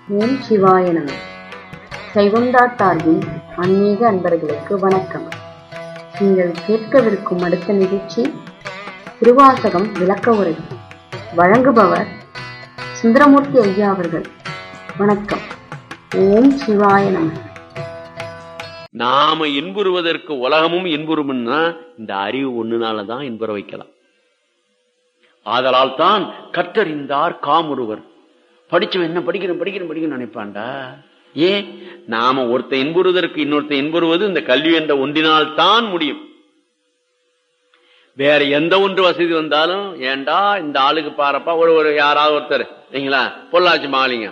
ஓம் சிவாய நம. சைவம்டாட்டார்வின் ஆன்மீக அன்பர்களுக்கு வணக்கம். நீங்கள் கேட்கவிருக்கும் அடுத்த நிகழ்ச்சி திருவாசகம் விளக்க உரை. வழங்குபவர் சுந்தரமூர்த்தி ஐயா அவர்கள். வணக்கம். ஓம் சிவாய நம. நாம இன்புறுவதற்கு உலகமும் இன்புறும்னா இந்த அறிவு ஒண்ணுனாலதான் இன்புற வைக்கலாம். ஆதலால் தான் கற்றறிந்தார் காமுறுவர். படிச்சவன் என்ன படிக்கணும் நினைப்பான்டா. ஏன்? நாம ஒருத்த இன்புறுவதற்கு இன்னொருத்த இன்புறுவது இந்த கல்வி என்ற ஒன்றினால் தான் முடியும். வேற எந்த ஒன்று வசதி வந்தாலும் ஏண்டா இந்த ஆளுக்கு பாருப்பா, ஒரு யாராவது ஒருத்தர் இல்லைங்களா, பொள்ளாச்சி மாலிங்க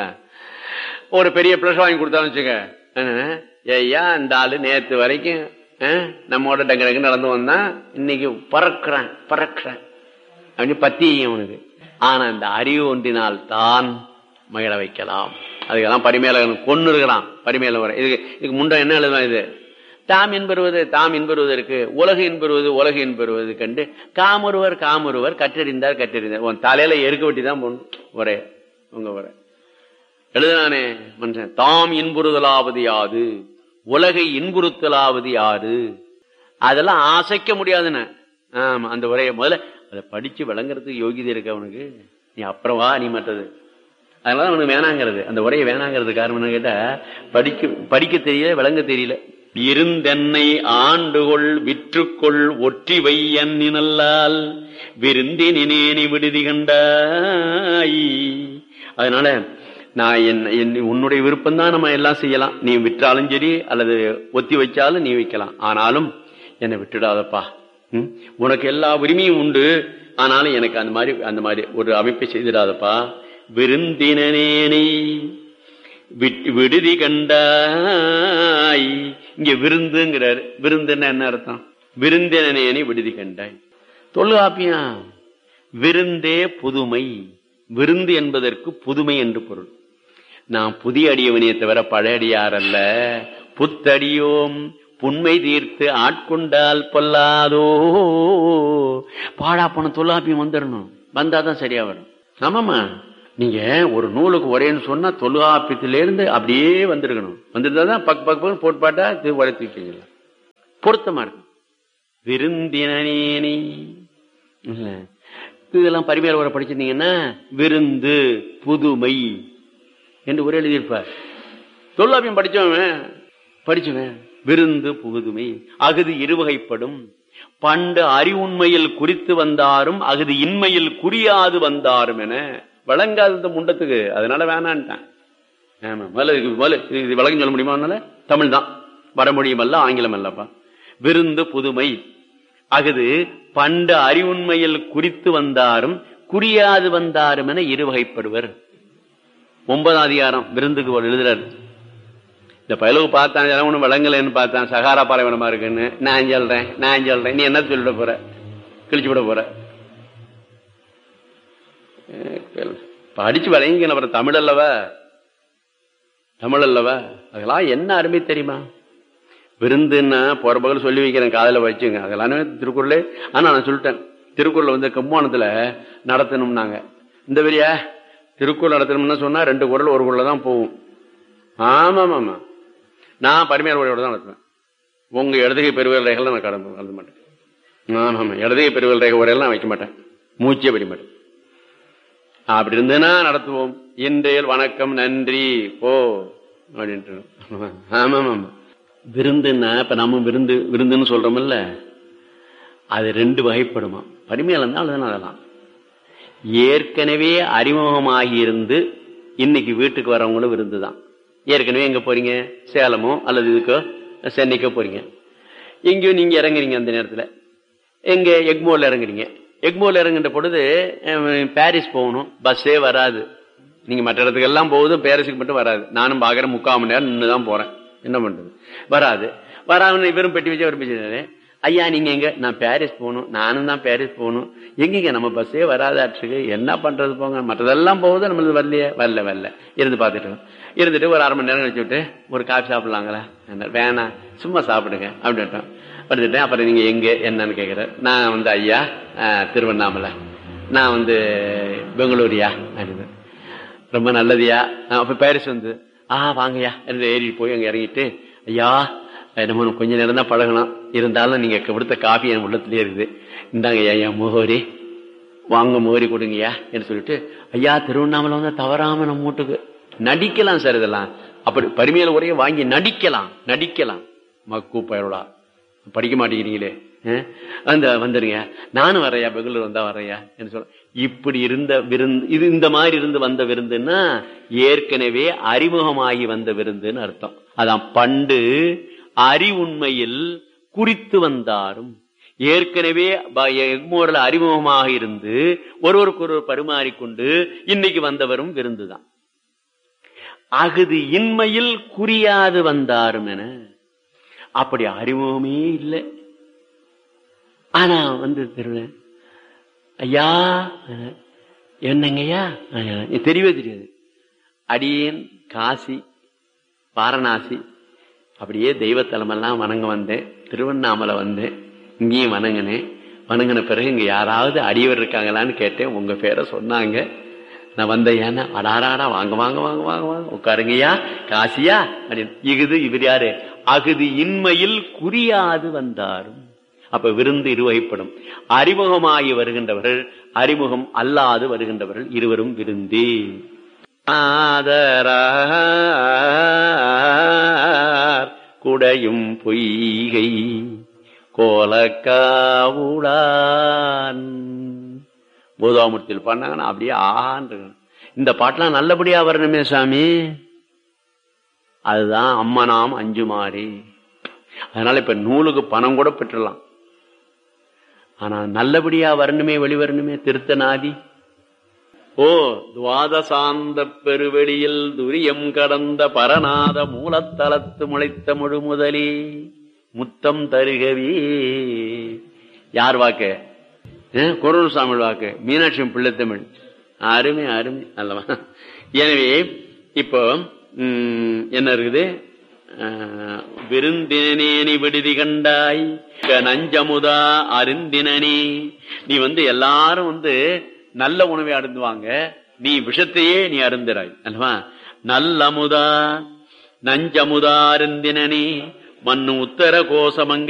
ஒரு பெரிய பிளஸ் வாங்கி கொடுத்தாலும் வச்சுக்க, ஐயா இந்த ஆளு நேத்து வரைக்கும் நம்மோட டங்கு நடந்து வந்தா இன்னைக்கு பறக்குறேன் அப்படின்னு பத்தி அவனுக்கு. ஆனா இந்த அறிவு ஒன்றினால் தான் மகிழ வைக்கலாம். அதுக்கெல்லாம் பரிமேலகன் கொண்டு இருக்கிறான். பரிமேல வர இதுக்கு முன்ன என்ன எழுதுவான்? இது தாம் என்பருவதற்கு உலகு என்பருவது கண்டு காமொருவர் கற்றறிந்தார். உன் தலையில எருக்க வெட்டி தான் போடணும். ஒரே உங்க வர எழுதுனானே மனுஷன். தாம் இன்புறுதலாவது யாது, உலகை இன்புறுத்தலாவது யாரு? அதெல்லாம் ஆசைக்க முடியாதுன்னு. ஆமா, அந்த உரைய முதல்ல அதை படிச்சு விளங்குறதுக்கு யோகிதை இருக்க அவனுக்கு. நீ அப்புறம் வா, நீ மற்றது. அதனால அவனுக்கு வேணாங்கிறது, அந்த உரையை வேணாங்கிறது காரணம் என்ன கேட்டா, படிக்க தெரியல, விளங்க தெரியல. இருந்தென்னை ஆண்டுகொள் விற்றுக்கொள் ஒற்றி வையன்னினல்லால் விருந்தினேனி விடுதி கண்டாய். அதனால நான் உன்னுடைய விருப்பம் தான் நம்ம எல்லாம் செய்யலாம். நீ விற்றாலும் சரி அல்லது ஒத்தி வச்சாலும் நீ வைக்கலாம். ஆனாலும் என்னை விட்டுடாதப்பா. உனக்கு எல்லா உரிமையும் உண்டு. ஆனாலும் எனக்கு அந்த மாதிரி ஒரு அமைப்பை செய்திடாதப்பா. விருந்தினேனை விடுதி கண்டாய். இங்க விருந்துங்கிறாரு. விருந்துன்னா என்ன அர்த்தம்? விருந்தினேனை விடுதி கண்டாய். தொல்காப்பியா விருந்தே புதுமை. விருந்து என்பதற்கு புதுமை என்று பொருள். நான் புதிய அடியவனே தவிர பழைய அடியார் அல்ல. புத்தடியோம் புண்மை தீர்த்து ஆட்கொண்டால் பொல்லாதோ. பாடா போன தொல்காப்பியம் வந்துடணும். வந்தாதான் சரியா வரும். ஆமாமா, நீங்க ஒரு நூலுக்கு ஒரேன்னு சொன்னா தொல்காப்பியத்திலிருந்து அப்படியே வந்திருக்கணும். வந்துருந்தாதான் பக்கு போட்பாட்டா உரைத்துக்கீங்களா பொருத்தமா இருக்கு. விருந்தினேனி இதெல்லாம் பரிமையாளர் வர படிச்சிருந்தீங்கன்னா விருந்து புதுமை என்று ஒரே எழுதியிருப்பார். தொல்காப்பியம் படிச்சவன் விருந்து புதுமை. அகுது இருவகைப்படும். பண்டு அறிவுண்மையில் குறித்து வந்தாரும் அகுது இன்மையில் குறியாது வந்தாரும் என வழங்காத முண்டத்துக்கு. அதனால வேணான்ட்டான். ஆமா, இது விளக்கம் சொல்ல முடியுமா? அதனால தமிழ் தான், வடமொழியும் அல்ல, ஆங்கிலம் அல்லப்பா. விருந்து புதுமை அகுது பண்டு அறிவுண்மையில் குறித்து வந்தாரும் குறியாது வந்தாரும் என இருவகைப்படுவர். 9ஆம் அதிகாரம் விருந்துக்கு எழுதுறாரு. இந்த பயலுக்கு பார்த்தான், ஒண்ணு விளங்கலன்னு பார்த்தான், சகாரா பாலைவனமா இருக்குன்னு. நான் சொல்றேன் நீ என்ன சொல்லிட போற? கிழிச்சு விட போற? படிச்சு விளங்கிக்கணும். அப்புறம் தமிழ் அல்லவா? அதெல்லாம் என்ன அருமை தெரியுமா? விருந்துன்னா போற பகல் சொல்லி வைக்கிறேன், காதல வச்சுங்க. அதெல்லாம் திருக்குறளே. ஆனா நான் சொல்லிட்டேன், திருக்குறள் கும்போணத்துல நடத்தணும்னாங்க. இந்த பெரியா திருக்குறள் நடத்தணும்னு சொன்னா 2 குறள் 1 குறள் தான் போகும். ஆமா, நான் பரிமையாளர் உரையோட தான் நடத்துவேன். உங்க இடதுகை பெருவிரல் ரேகைகள் நான் கடந்து மாட்டேன். ஆமா, இடதுகை பெருவிரல் ரேகை உரையெல்லாம் வைக்க மாட்டேன், மூச்சே படி மாட்டேன். அப்படி இருந்ததுன்னா நடத்துவோம். இன்றைய வணக்கம் நன்றி போ அப்படின்ட்டு. ஆமா, விருந்துன்னா இப்ப நம்ம விருந்துன்னு சொல்றோம்ல, அது 2 வகைப்படுமா. பரிமையாளர் தான் அதெல்லாம் ஏற்கனவே அறிமுகமாகி இருந்து இன்னைக்கு வீட்டுக்கு வரவங்களும் விருந்து தான். ஏற்கனவே எங்க போறீங்க? சேலமோ அல்லது இதுக்கோ சென்னைக்கோ போறீங்க. எங்கேயோ நீங்க இறங்குறீங்க. அந்த நேரத்துல எங்க எக்மோர்ல இறங்குறீங்க. எக்மோர்ல இறங்குற பொழுது பாரிஸ் போகணும், பஸ்ஸே வராது. நீங்க மற்ற இடத்துக்கு எல்லாம் போகுது, பாரிஸுக்கு மட்டும் வராது. நானும் பாக்குறேன், 3/4 மணி நேரம் நின்றுதான் போறேன். என்ன பண்றது? வராது. வெறும் பெட்டி வச்சு விரும்பிச்சு. ஐயா நீங்க எங்க? நான் பாரிஸ் போகணும். நானும் தான் பாரிஸ் போகணும். எங்க நம்ம பஸ்ஸே வராதாட்டுக்கு, என்ன பண்றது போங்க. மற்றதெல்லாம் போகுது, நம்மளுக்கு வரல இருந்து பார்த்துட்டு இருந்துட்டு ஒரு 1/2 மணி நேரம் கழிச்சு விட்டு ஒரு காஃபி சாப்பிடலாங்களா? வேணாம், சும்மா சாப்பிடுங்க அப்படின்ட்டோம். படுத்துட்டேன். அப்புறம் நீங்க எங்க என்னன்னு கேட்கிற. நான் ஐயா திருவண்ணாமலை, நான் பெங்களூரியா அப்படின்னு. ரொம்ப நல்லதுயா. அப்ப பாரிஸ் வந்து வாங்கய்யா என்று ஏறி போய் அங்க இறங்கிட்டு, ஐயா நம்ம கொஞ்ச நேரம் தான் பழகணும், இருந்தாலும் நீங்க கொடுத்த காஃபி என் உள்ளத்திலே இருக்குது, இந்தாங்க ஐயா முகவரி, வாங்க முகவரி கொடுங்கய்யா என்று சொல்லிட்டு, ஐயா திருவண்ணாமலை வந்து தவறாம நம்ம வீட்டுக்கு நடிக்கலாம் சார், இதெல்லாம் அப்படி பரிமையில உரைய வாங்கி நடிக்கலாம் மக்கு பயலா படிக்க மாட்டேங்கிறீங்களே, அந்த வந்துருங்க, நானும் வரையா, பெங்களூர் வந்தா வரையா என்று சொல்ல. இப்படி இருந்த விருந்து இது, இந்த மாதிரி இருந்து வந்த விருந்துன்னா ஏற்கனவே அறிமுகமாகி வந்த விருந்துன்னு அர்த்தம். அதான் பண்டு அறிவுண்மையில் குறித்து வந்தாரும், ஏற்கனவே எக்மோரில் அறிமுகமாக இருந்து ஒருவருக்கு ஒருவர் பரிமாறிக்கொண்டு இன்னைக்கு வந்தவரும் விருந்துதான். அகுது இன்மையில் குறியாது வந்தாரும் என அப்படி அறிமுகமே இல்லை. ஆனா வந்து தெருவேன், ஐயா என்னங்கய்யா தெரியவே தெரியாது, அடியேன் காசி வாரணாசி அப்படியே தெய்வத்தலமெல்லாம் வணங்க வந்தேன், திருவண்ணாமலை வந்தேன், இங்கேயும் வணங்கின பிறகு இங்க யாராவது அடியவர் இருக்காங்களான்னு கேட்டேன், உங்க பேரை சொன்னாங்க, நான் வந்தேன், அடாராடா வாங்க வாங்க வாங்க வாங்க வாங்க உட்காருங்கய்யா காசியா அப்படின்னு. இவர் யாரு? அகுது இன்மையில் குறியாது வந்தாரும். அப்ப விருந்து இருவகைப்படும். அறிமுகமாகி வருகின்றவர்கள், அறிமுகம் அல்லாது வருகின்றவர்கள், இருவரும் விருந்தே. ஆதரார் குடையும் பொய்கை கோலக்காவுடான் போதாமூர்த்தியில் பண்ணாங்கன்னா அப்படியே ஆன்று. இந்த பாட்டெல்லாம் நல்லபடியா வரணுமே சாமி, அதுதான் அம்மனாம் அஞ்சுமாறி. அதனால இப்ப நூலுக்கு பணம் கூட பெற்றலாம், ஆனா நல்லபடியா வரணுமே, வெளிவரணுமே. திருத்தநாதி துவாதசாந்த பெருவெளியில் துரியம் கடந்த பரநாத மூலத்தலத்து முளைத்த முழு முதலே முத்தம் தருகவே. யார் வாக்கு? குரல்சாமி வாக்கு, மீனாட்சி பிள்ளைத்தமிழ். அருமை அருமை அல்லவா? எனவே இப்போ என்ன இருக்குது? விருந்தினேனி விடுதி கண்டாய் நஞ்சமுதா அருந்தினே. நீ வந்து எல்லாரும் வந்து நல்ல உணவை அருந்துவாங்க, நீ விஷத்தையே நீ அருந்துறாய் அல்லவா? நல்லமுதா நஞ்சமுதா அருந்தினே மண்ணு உத்தர கோசமங்க